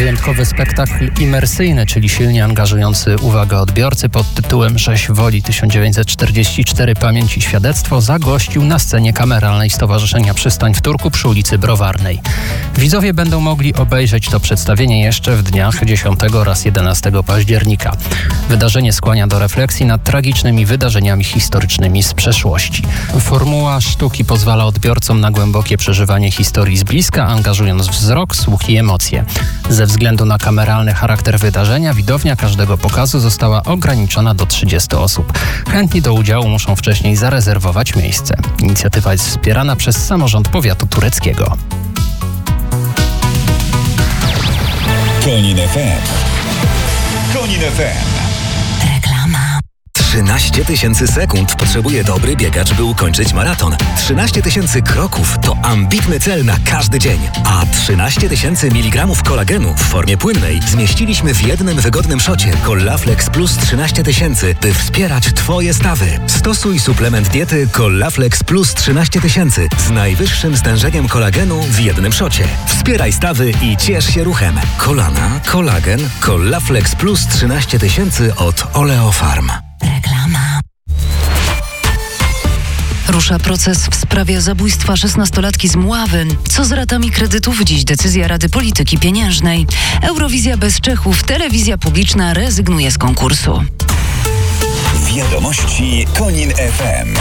Wyjątkowy spektakl imersyjny, czyli silnie angażujący uwagę odbiorcy pod tytułem Rzeź Woli 1944 Pamięć i Świadectwo zagościł na scenie kameralnej Stowarzyszenia Przystań w Turku przy ulicy Browarnej. Widzowie będą mogli obejrzeć to przedstawienie jeszcze w dniach 10 oraz 11 października. Wydarzenie skłania do refleksji nad tragicznymi wydarzeniami historycznymi z przeszłości. Formuła sztuki pozwala odbiorcom na głębokie przeżywanie historii z bliska, angażując wzrok, słuch i emocje. Ze względu na kameralny charakter wydarzenia, widownia każdego pokazu została ograniczona do 30 osób. Chętni do udziału muszą wcześniej zarezerwować miejsce. Inicjatywa jest wspierana przez samorząd powiatu tureckiego. Konin FM. Konin FM. 13 000 sekund potrzebuje dobry biegacz, by ukończyć maraton. 13 000 kroków to ambitny cel na każdy dzień. A 13 000 mg kolagenu w formie płynnej zmieściliśmy w jednym wygodnym szocie Collaflex Plus 13 000, by wspierać Twoje stawy. Stosuj suplement diety Collaflex Plus 13 000 z najwyższym stężeniem kolagenu w jednym szocie. Wspieraj stawy i ciesz się ruchem. Kolana, kolagen, Collaflex Plus 13 000 od Oleofarm. Reklama. Rusza proces w sprawie zabójstwa 16-latki z Mławy. Co z ratami kredytów? Dziś decyzja Rady Polityki Pieniężnej. Eurowizja bez Czechów. Telewizja publiczna rezygnuje z konkursu. Wiadomości Konin FM.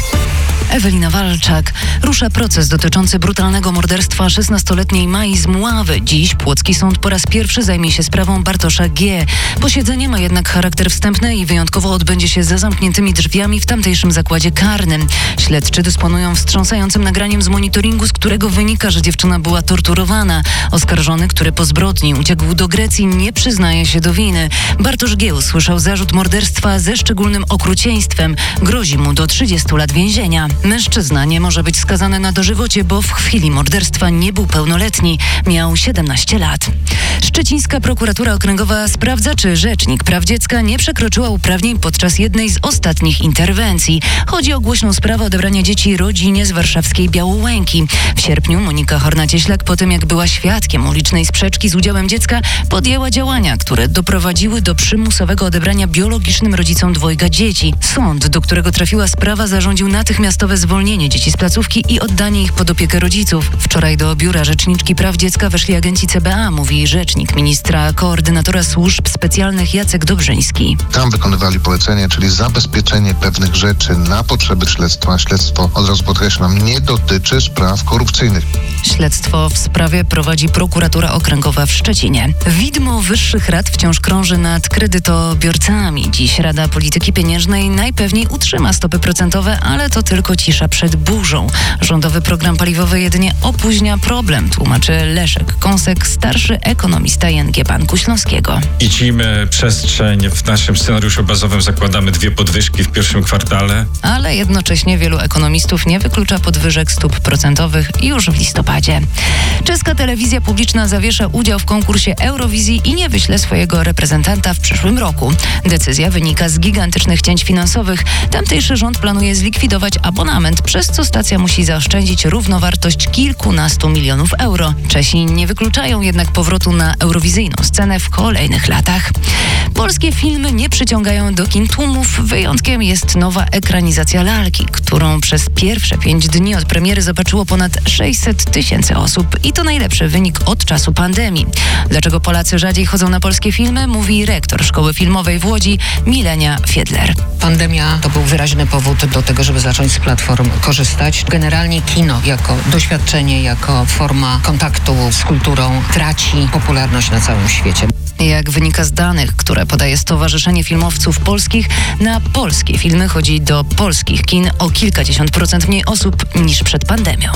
Ewelina Walczak. Rusza proces dotyczący brutalnego morderstwa 16-letniej Mai z Mławy. Dziś płocki sąd po raz pierwszy zajmie się sprawą Bartosza G. Posiedzenie ma jednak charakter wstępny i wyjątkowo odbędzie się za zamkniętymi drzwiami w tamtejszym zakładzie karnym. Śledczy dysponują wstrząsającym nagraniem z monitoringu, z którego wynika, że dziewczyna była torturowana. Oskarżony, który po zbrodni uciekł do Grecji, nie przyznaje się do winy. Bartosz G. usłyszał zarzut morderstwa ze szczególnym okrucieństwem. Grozi mu do 30 lat więzienia. Mężczyzna nie może być skazany na dożywocie, bo w chwili morderstwa nie był pełnoletni. Miał 17 lat. Szczecińska prokuratura okręgowa sprawdza, czy Rzecznik Praw Dziecka nie przekroczyła uprawnień podczas jednej z ostatnich interwencji. Chodzi o głośną sprawę odebrania dzieci rodzinie z warszawskiej Białołęki. W sierpniu Monika Horna-Cieślak, po tym jak była świadkiem ulicznej sprzeczki z udziałem dziecka, podjęła działania, które doprowadziły do przymusowego odebrania biologicznym rodzicom dwojga dzieci. Sąd, do którego trafiła sprawa, zarządził natychmiastowe zwolnienie dzieci z placówki i oddanie ich pod opiekę rodziców. Wczoraj do biura Rzeczniczki Praw Dziecka weszli agenci CBA, mówi rzecznik ministra koordynatora służb specjalnych Jacek Dobrzyński. Tam wykonywali polecenie, czyli zabezpieczenie pewnych rzeczy na potrzeby śledztwa. Śledztwo, od razu podkreślam, nie dotyczy spraw korupcyjnych. Śledztwo w sprawie prowadzi prokuratura okręgowa w Szczecinie. Widmo wyższych rat wciąż krąży nad kredytobiorcami. Dziś Rada Polityki Pieniężnej najpewniej utrzyma stopy procentowe, ale to tylko cisza przed burzą. Rządowy program paliwowy jedynie opóźnia problem, tłumaczy Leszek Kąsek, starszy ekonomista ING Banku Śląskiego. Widzimy przestrzeń, w naszym scenariuszu bazowym zakładamy 2 podwyżki w pierwszym kwartale. Ale jednocześnie wielu ekonomistów nie wyklucza podwyżek stóp procentowych już w listopadzie. Czeska telewizja publiczna zawiesza udział w konkursie Eurowizji i nie wyśle swojego reprezentanta w przyszłym roku. Decyzja wynika z gigantycznych cięć finansowych. Tamtejszy rząd planuje zlikwidować abonament, przez co stacja musi zaoszczędzić równowartość kilkunastu milionów euro. Czesi nie wykluczają jednak powrotu na eurowizyjną scenę w kolejnych latach. Polskie filmy nie przyciągają do kin tłumów. Wyjątkiem jest nowa ekranizacja Lalki, którą przez pierwsze 5 dni od premiery zobaczyło ponad 600 000 osób. I to najlepszy wynik od czasu pandemii. Dlaczego Polacy rzadziej chodzą na polskie filmy, mówi rektor Szkoły Filmowej w Łodzi Milenia Fiedler. Pandemia to był wyraźny powód do tego, żeby zacząć z platform korzystać. Generalnie kino jako doświadczenie, jako forma kontaktu z kulturą traci popularność na całym świecie. Jak wynika z danych, które podaje Stowarzyszenie Filmowców Polskich, na polskie filmy chodzi do polskich kin o kilkadziesiąt procent mniej osób niż przed pandemią.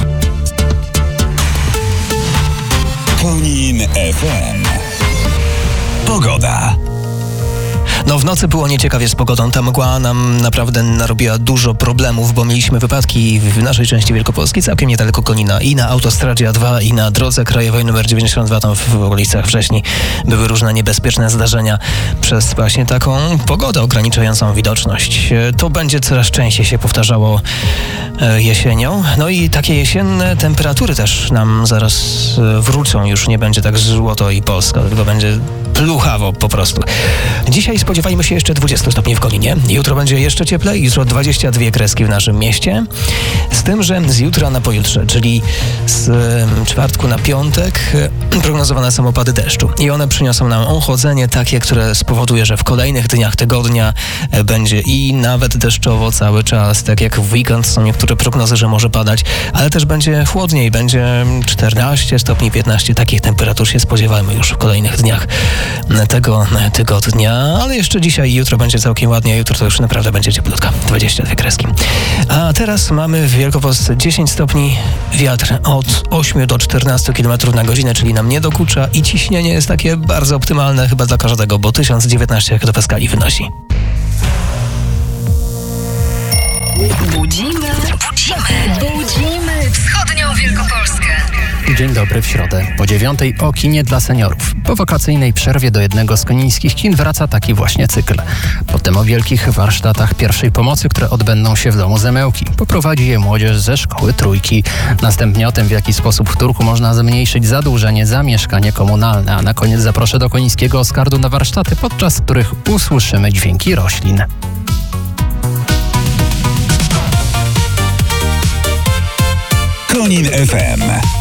Konin FM. Pogoda. No w nocy było nieciekawie z pogodą. Ta mgła nam naprawdę narobiła dużo problemów, bo mieliśmy wypadki w naszej części Wielkopolski, całkiem niedaleko Konina, i na autostradzie A2, i na drodze krajowej nr 92, tam w okolicach Wrześni były różne niebezpieczne zdarzenia przez właśnie taką pogodę ograniczającą widoczność. To będzie coraz częściej się powtarzało jesienią. No i takie jesienne temperatury też nam zaraz wrócą. Już nie będzie tak złoto i Polska, tylko będzie pluchawo po prostu. Dzisiaj spodziewajmy się jeszcze 20 stopni w Koninie. Jutro będzie jeszcze cieplej. Jutro 22 kreski w naszym mieście. Z tym, że z jutra na pojutrze, czyli z czwartku na piątek, prognozowane są opady deszczu. I one przyniosą nam ochłodzenie takie, które spowoduje, że w kolejnych dniach tygodnia będzie i nawet deszczowo cały czas. Tak jak w weekend są niektóre prognozy, że może padać, ale też będzie chłodniej. Będzie 14 stopni, 15. Takich temperatur się spodziewamy już w kolejnych dniach tego tygodnia. Ale jeszcze dzisiaj i jutro będzie całkiem ładnie. Jutro to już naprawdę będzie cieplutka. 22 kreski. A teraz mamy w Wielkopolsce 10 stopni, wiatr od 8 do 14 km na godzinę, czyli nam nie dokucza, i ciśnienie jest takie bardzo optymalne chyba dla każdego, bo 1019 hektopaskali wynosi. Budzimy wschodnią Wielkopolskę. Dzień dobry w środę. Po 9:00 o kinie dla seniorów. Po wakacyjnej przerwie do jednego z konińskich kin wraca taki właśnie cykl. Potem o wielkich warsztatach pierwszej pomocy, które odbędą się w domu Zemełki. Poprowadzi je młodzież ze szkoły Trójki. Następnie o tym, w jaki sposób w Turku można zmniejszyć zadłużenie za mieszkanie komunalne. A na koniec zaproszę do konińskiego Oskardu na warsztaty, podczas których usłyszymy dźwięki roślin. Konin FM.